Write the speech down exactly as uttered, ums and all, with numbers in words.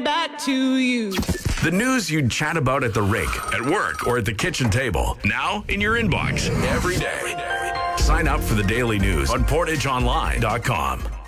back to you. The news you'd chat about at the rink, at work, or at the kitchen table. Now in your inbox every day. Sign up for the daily news on portage online dot com.